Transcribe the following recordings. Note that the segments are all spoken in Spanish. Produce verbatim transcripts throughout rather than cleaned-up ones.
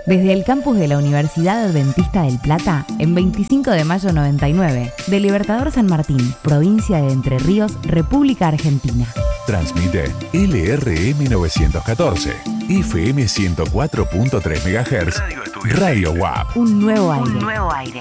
Desde el campus de la Universidad Adventista del Plata, en veinticinco de mayo noventa y nueve, de Libertador San Martín, provincia de Entre Ríos, República Argentina. Transmite L R M novecientos catorce, F M ciento cuatro punto tres megahertz, Radio U A P. Un nuevo aire. Un nuevo aire.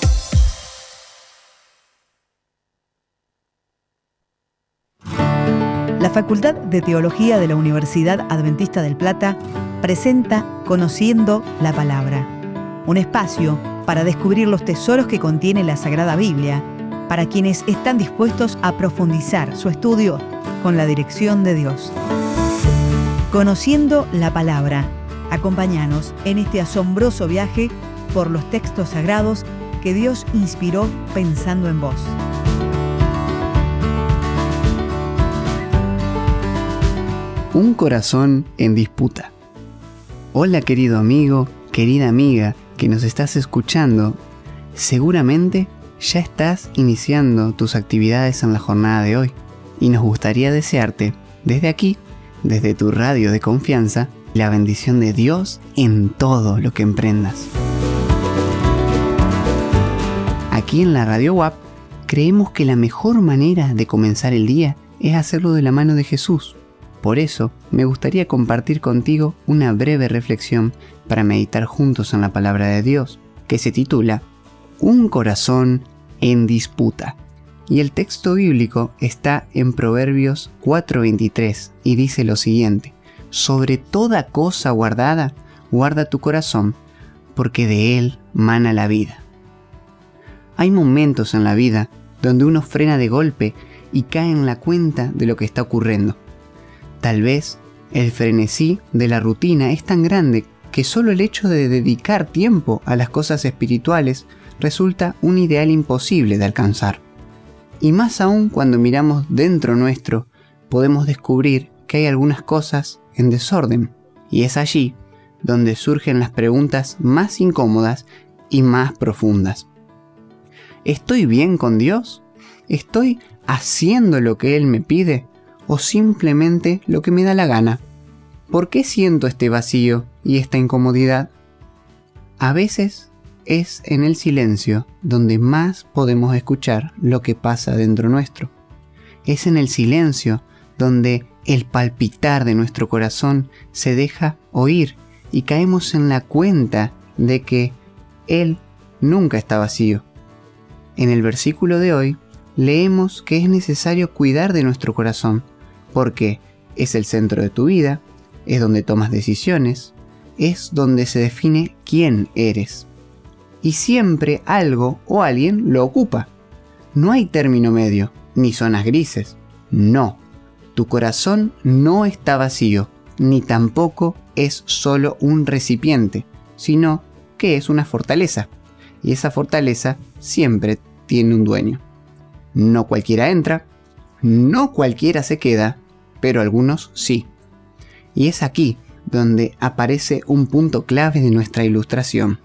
La Facultad de Teología de la Universidad Adventista del Plata presenta Conociendo la Palabra, un espacio para descubrir los tesoros que contiene la Sagrada Biblia, para quienes están dispuestos a profundizar su estudio con la dirección de Dios. Conociendo la Palabra, acompáñanos en este asombroso viaje por los textos sagrados que Dios inspiró pensando en vos. Un corazón en disputa. Hola querido amigo, querida amiga que nos estás escuchando. Seguramente ya estás iniciando tus actividades en la jornada de hoy y nos gustaría desearte desde aquí, desde tu radio de confianza, la bendición de Dios en todo lo que emprendas. Aquí en la Radio U A P creemos que la mejor manera de comenzar el día es hacerlo de la mano de Jesús. Por eso, me gustaría compartir contigo una breve reflexión para meditar juntos en la palabra de Dios, que se titula Un corazón en disputa. Y el texto bíblico está en Proverbios cuatro veintitrés y dice lo siguiente: Sobre toda cosa guardada, guarda tu corazón, porque de él mana la vida. Hay momentos en la vida donde uno frena de golpe y cae en la cuenta de lo que está ocurriendo. Tal vez el frenesí de la rutina es tan grande que solo el hecho de dedicar tiempo a las cosas espirituales resulta un ideal imposible de alcanzar. Y más aún cuando miramos dentro nuestro, podemos descubrir que hay algunas cosas en desorden. Y es allí donde surgen las preguntas más incómodas y más profundas. ¿Estoy bien con Dios? ¿Estoy haciendo lo que Él me pide? ¿O simplemente lo que me da la gana? ¿Por qué siento este vacío y esta incomodidad? A veces es en el silencio donde más podemos escuchar lo que pasa dentro nuestro. Es en el silencio donde el palpitar de nuestro corazón se deja oír y caemos en la cuenta de que Él nunca está vacío. En el versículo de hoy leemos que es necesario cuidar de nuestro corazón, porque es el centro de tu vida, es donde tomas decisiones, es donde se define quién eres. Y siempre algo o alguien lo ocupa. No hay término medio, ni zonas grises. No, tu corazón no está vacío, ni tampoco es solo un recipiente, sino que es una fortaleza. Y esa fortaleza siempre tiene un dueño. No cualquiera entra, no cualquiera se queda, pero algunos sí. Y es aquí donde aparece un punto clave de nuestra ilustración: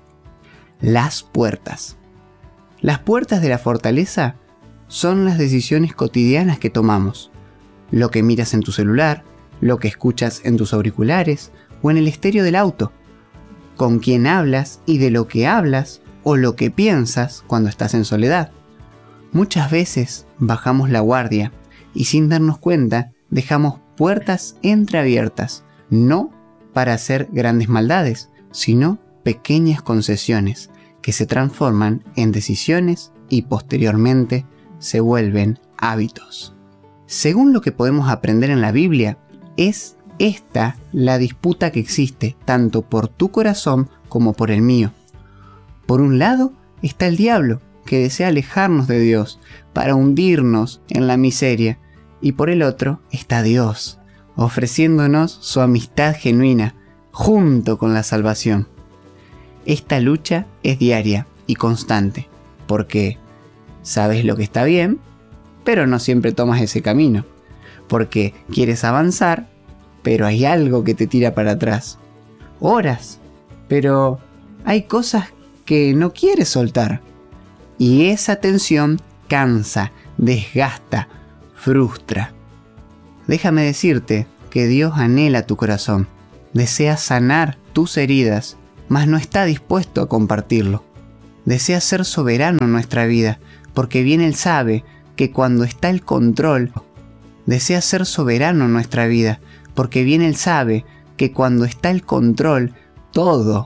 las puertas. Las puertas de la fortaleza son las decisiones cotidianas que tomamos. Lo que miras en tu celular, lo que escuchas en tus auriculares o en el estéreo del auto. Con quién hablas y de lo que hablas o lo que piensas cuando estás en soledad. Muchas veces bajamos la guardia y sin darnos cuenta dejamos puertas entreabiertas, no para hacer grandes maldades, sino pequeñas concesiones que se transforman en decisiones y posteriormente se vuelven hábitos. Según lo que podemos aprender en la Biblia, es esta la disputa que existe tanto por tu corazón como por el mío. Por un lado está el diablo, que desea alejarnos de Dios para hundirnos en la miseria, y por el otro está Dios, ofreciéndonos su amistad genuina junto con la salvación. Esta lucha es diaria y constante, porque sabes lo que está bien, pero no siempre tomas ese camino, porque quieres avanzar, pero hay algo que te tira para atrás. Oras, pero hay cosas que no quieres soltar. Y esa tensión cansa, desgasta, frustra. Déjame decirte que Dios anhela tu corazón, desea sanar tus heridas mas no está dispuesto a compartirlo. Desea ser soberano en nuestra vida, porque bien Él sabe que cuando está el control, desea ser soberano en nuestra vida, porque bien Él sabe que cuando está el control, todo